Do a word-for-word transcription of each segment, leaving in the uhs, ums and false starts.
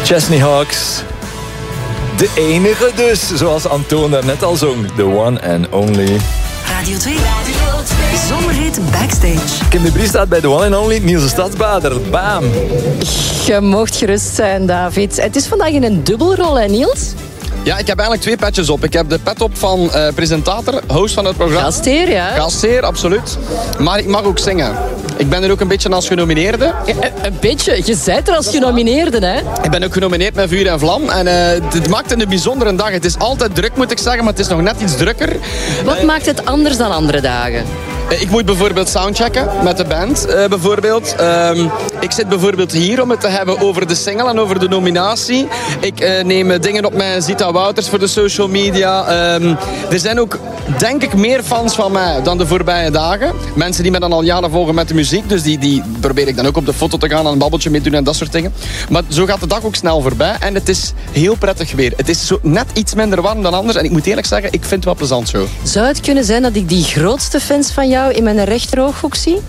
Chesney Hawks. De enige dus, zoals Antoon daarnet al zong. The one and only. Radio twee. Radio twee. Zomerhit Backstage. Kim de Brie staat bij The one and only. Niels de Stadsbader. Bam. Je mocht gerust zijn, David. Het is vandaag in een dubbelrol, hè Niels? Ja, ik heb eigenlijk twee petjes op. Ik heb de pet op van uh, presentator, host van het programma. Gastheer, ja. Gastheer, absoluut. Maar ik mag ook zingen. Ik ben er ook een beetje als genomineerde. Ja, een beetje? Je bent er als genomineerde, hè? Ik ben ook genomineerd met Vuur en Vlam. En uh, het maakt het een bijzondere dag. Het is altijd druk, moet ik zeggen, maar het is nog net iets drukker. Wat uh, maakt het anders dan andere dagen? Ik moet bijvoorbeeld soundchecken met de band. Uh, bijvoorbeeld. Um, ik zit bijvoorbeeld hier om het te hebben over de single en over de nominatie. Ik uh, neem dingen op met Zita Wouters voor de social media. Um, er zijn ook, denk ik, meer fans van mij dan de voorbije dagen. Mensen die me dan al jaren volgen met de muziek. Dus die, die probeer ik dan ook op de foto te gaan en een babbeltje mee doen en dat soort dingen. Maar zo gaat de dag ook snel voorbij. En het is heel prettig weer. Het is zo net iets minder warm dan anders. En ik moet eerlijk zeggen, ik vind het wel plezant zo. Zou het kunnen zijn dat ik die grootste fans van jou in mijn rechterooghoek zie?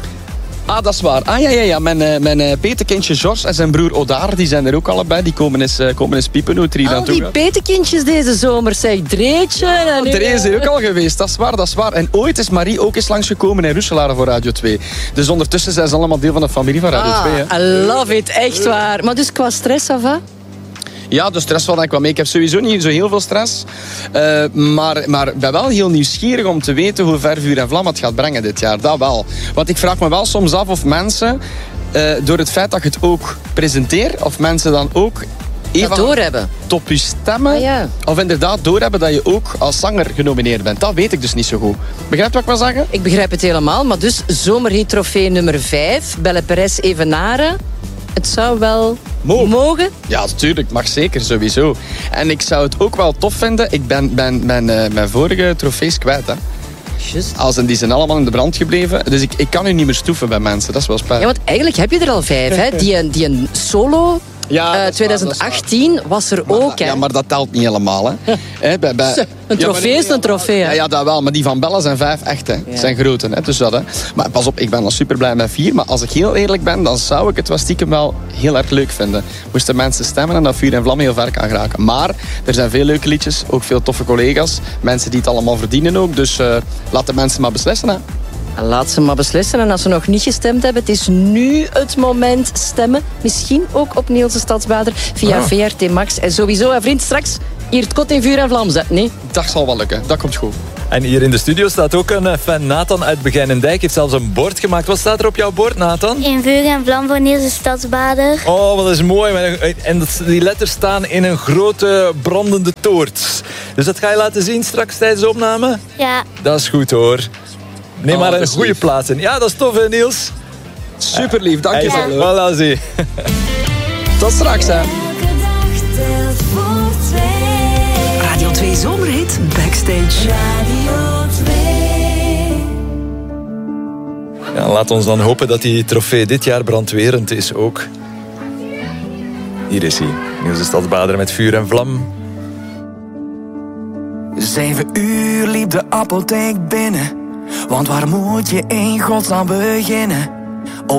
Ah, dat is waar. Ah, ja, ja, ja. Mijn, uh, mijn uh, petekindje George en zijn broer Odaar, die zijn er ook allebei. Die komen eens, uh, komen eens piepen hoe er Al die petekindjes deze zomer, zeg. Dreetje. Ja, Dree is er ook al geweest. Dat is waar, dat is waar. En ooit is Marie ook eens langsgekomen in Roeselare voor Radio twee. Dus ondertussen zijn ze allemaal deel van de familie van Radio ah, twee. Hè. I love it. Echt waar. Maar dus qua stress, ça va? Ja, de stress valt ik wel mee. Ik heb sowieso niet zo heel veel stress. Uh, maar, maar ik ben wel heel nieuwsgierig om te weten hoe ver Vuur en Vlam het gaat brengen dit jaar. Dat wel. Want ik vraag me wel soms af of mensen, uh, door het feit dat ik het ook presenteer, of mensen dan ook even doorhebben. Top je stemmen. Ah, ja. Of inderdaad doorhebben dat je ook als zanger genomineerd bent. Dat weet ik dus niet zo goed. Begrijp je wat ik wil zeggen? Ik begrijp het helemaal. Maar dus zomerhit trofee nummer vijf. Belle Perez Evenaren. Het zou wel mogen. mogen? Ja, natuurlijk. Mag zeker, sowieso. En ik zou het ook wel tof vinden. Ik ben, ben, ben uh, mijn vorige trofees kwijt, hè. Just. Als en die zijn allemaal in de brand gebleven. Dus ik, ik kan nu niet meer stoeven bij mensen. Dat is wel spijtig. Ja, want eigenlijk heb je er al vijf, hè. Die, die een solo... Ja, uh, twintig achttien was er maar ook, dat, hè. Ja, maar dat telt niet helemaal, hè. He, bij, bij... Een trofee ja, is een trofee, hè. Ja, ja, dat wel. Maar die van Bella zijn vijf echt, hè. Ja. Zijn grote, hè. Dus dat, hè. Maar pas op, ik ben al super blij met vier. Maar als ik heel eerlijk ben, dan zou ik het wel stiekem wel heel erg leuk vinden. Moesten mensen stemmen en dat Vuur en Vlam heel ver kan geraken. Maar er zijn veel leuke liedjes. Ook veel toffe collega's. Mensen die het allemaal verdienen ook. Dus uh, laat de mensen maar beslissen, hè. Laat ze maar beslissen. En als ze nog niet gestemd hebben, het is nu het moment stemmen. Misschien ook op Niels de Stadsbader via ah. V R T Max. En sowieso, hè, vriend, straks hier het kot in Vuur en Vlam zetten, nee? Dat zal wel lukken. Dat komt goed. En hier in de studio staat ook een fan, Nathan uit Begijnendijk. Heeft zelfs een bord gemaakt. Wat staat er op jouw bord, Nathan? In Vuur en Vlam voor Niels de Stadsbader. Oh, wat is mooi. En die letters staan in een grote brandende toort. Dus dat ga je laten zien straks tijdens de opname? Ja. Dat is goed, hoor. Neem oh, maar een goede lief. plaats in. Ja, dat is tof, hè, Niels? Super lief, dankjewel. Ja. Voilà, zie. Tot straks, hè. Radio twee Zomerhit Backstage. Radio twee. Ja, laat ons dan hopen dat die trofee dit jaar brandwerend is ook. Hier is hij. Niels de Stadsbader met Vuur en Vlam. Zeven uur liep de apotheek binnen. Want waar moet je in godsnaam beginnen?